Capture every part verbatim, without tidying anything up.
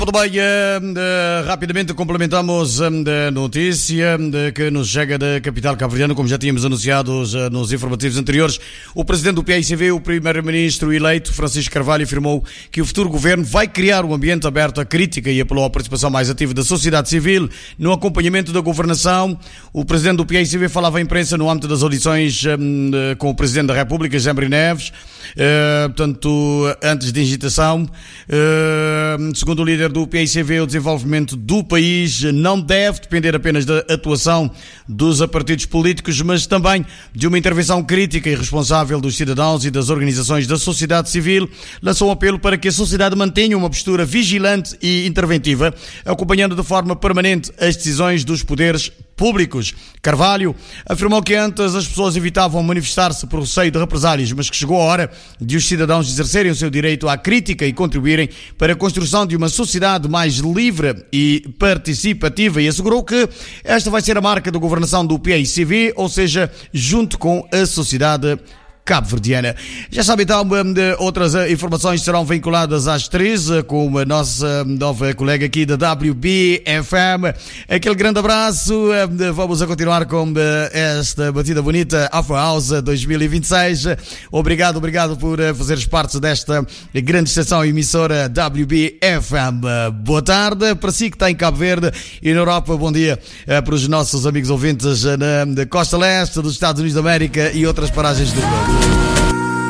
Muito bem, uh, uh, rapidamente complementamos uh, a notícia uh, que nos chega da capital cabo-verdiana, como já tínhamos anunciado uh, nos informativos anteriores. O presidente do P I C V, o primeiro-ministro eleito, Francisco Carvalho, afirmou que o futuro governo vai criar um ambiente aberto à crítica e apelou à participação mais ativa da sociedade civil no acompanhamento da governação. O presidente do P I C V falava à imprensa no âmbito das audições um, uh, com o presidente da República, Jean Marie Neves, uh, portanto, antes de agitação. Uh, segundo o líder do P I C V, o desenvolvimento do país não deve depender apenas da atuação dos partidos políticos, mas também de uma intervenção crítica e responsável dos cidadãos e das organizações da sociedade civil. Lançou um apelo para que a sociedade mantenha uma postura vigilante e interventiva, acompanhando de forma permanente as decisões dos poderes públicos. Carvalho afirmou que antes as pessoas evitavam manifestar-se por receio de represálias, mas que chegou a hora de os cidadãos exercerem o seu direito à crítica e contribuírem para a construção de uma sociedade mais livre e participativa, e assegurou que esta vai ser a marca da governação do P I C V, ou seja, junto com a sociedade cabo-verdiana. Já sabe então, outras informações serão vinculadas às três com a nossa nova colega aqui da W B F M. Aquele grande abraço. Vamos a continuar com esta batida bonita Afro House dois mil e vinte e seis. Obrigado, obrigado por fazeres parte desta grande estação emissora W B F M. Boa tarde para si que está em Cabo Verde e na Europa. Bom dia para os nossos amigos ouvintes na costa leste dos Estados Unidos da América e outras paragens do mundo.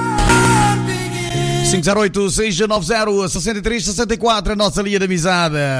cinco zero oito, seis nove zero, seis três seis quatro, a nossa linha de amizade.